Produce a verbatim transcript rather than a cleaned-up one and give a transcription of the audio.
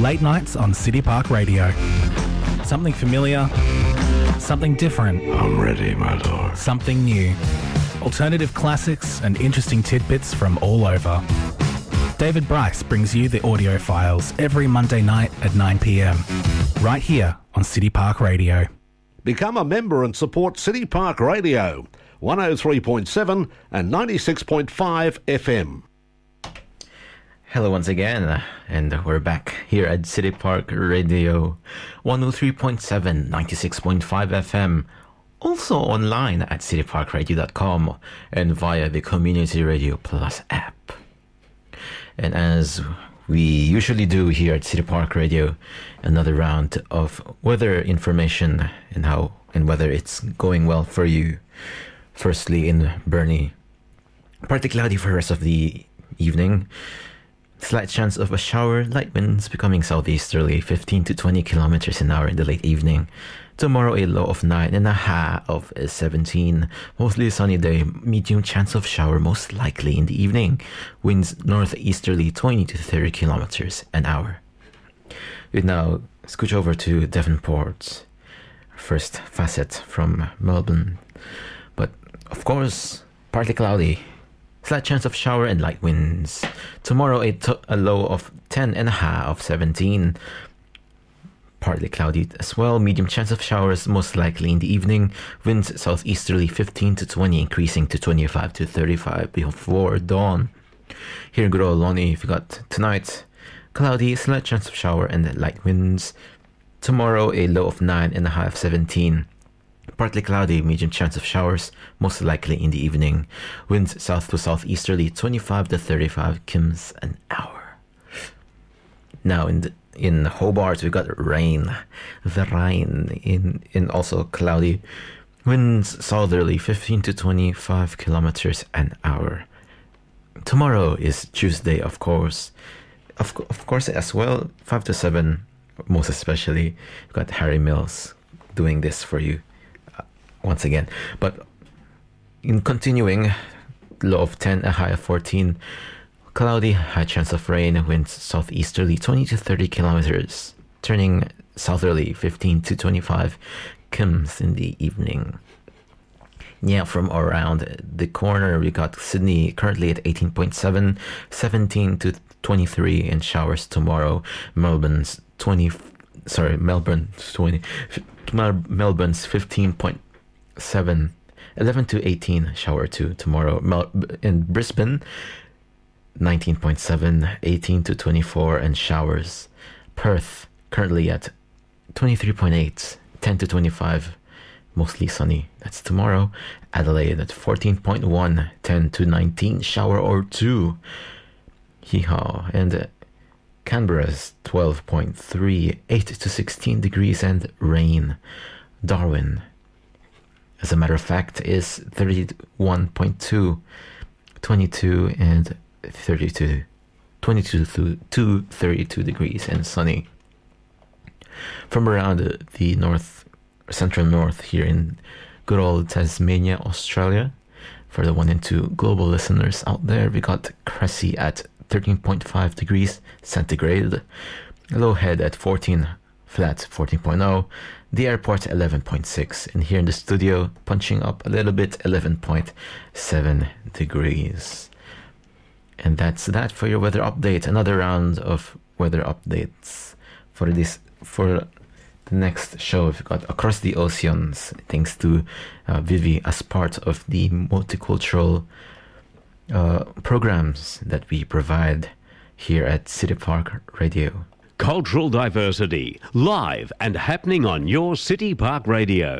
Late nights on City Park Radio. Something familiar, something different. I'm ready, my lord. Something new. Alternative classics and interesting tidbits from all over. David Bryce brings you the audio files every Monday night at nine p.m. right here on City Park Radio. Become a member and support City Park Radio, one oh three point seven and ninety-six point five F M. Hello once again, and we're back here at City Park Radio, one oh three point seven, ninety-six point five F M, also online at city park radio dot com and via the Community Radio Plus app. And as we usually do here at City Park Radio, another round of weather information and how and whether it's going well for you. Firstly, in Burnie, partly cloudy for the rest of the evening. Slight chance of a shower, light winds becoming southeasterly, fifteen to twenty kilometers an hour in the late evening. Tomorrow, a low of nine and a high of seventeen. Mostly a sunny day, medium chance of shower, most likely in the evening. Winds northeasterly, twenty to thirty kilometers an hour. We now scooch over to Devonport. First facet from Melbourne. But, of course, partly cloudy. Slight chance of shower and light winds. Tomorrow, a, t- a low of ten and a high of seventeen. Partly cloudy as well. Medium chance of showers, most likely in the evening. Winds southeasterly fifteen to twenty, increasing to twenty-five to thirty-five before dawn. Here in Goroloni, we got tonight, cloudy, slight chance of shower and light winds. Tomorrow, a low of nine and a high of seventeen. Partly cloudy, medium chance of showers, most likely in the evening. Winds south to southeasterly, twenty-five to thirty-five kilometers an hour. Now in the, in Hobart, we got rain. The rain in in also cloudy. Winds southerly, fifteen to twenty-five kilometers an hour. Tomorrow is Tuesday, of course. Of of course as well, five to seven, most especially. We got Harry Mills doing this for you. Once again, but in continuing, low of ten, a high of fourteen, cloudy, high chance of rain, winds southeasterly twenty to thirty kilometers, turning southerly fifteen to twenty-five kilometers in the evening. Yeah, from around the corner, we got Sydney currently at eighteen point seven, seventeen to twenty-three, and showers tomorrow. Melbourne's twenty, sorry, Melbourne's twenty, Melbourne's fifteen point seven, eleven to eighteen, shower two tomorrow. Mel- in Brisbane, nineteen point seven, eighteen to twenty-four, and showers. Perth currently at twenty-three point eight, ten to twenty-five, mostly sunny. That's tomorrow. Adelaide at fourteen point one, ten to nineteen, shower or two. Hee-haw. And uh, Canberra's twelve point three, eight to sixteen degrees and rain. Darwin, as a matter of fact, is thirty-one point two, twenty-two and thirty-two, twenty-two to thirty-two degrees and sunny. From around the north, central north here in good old Tasmania, Australia, for the one and two global listeners out there, we got Cressy at thirteen point five degrees centigrade, Low Head at fourteen, flat fourteen point oh, the airport eleven point six, and here in the studio, punching up a little bit, eleven point seven degrees. And that's that for your weather update. Another round of weather updates for this for the next show. We've got Across the Oceans, thanks to uh, Vivi as part of the multicultural uh, programs that we provide here at City Park Radio. Cultural diversity, live and happening on your City Park Radio.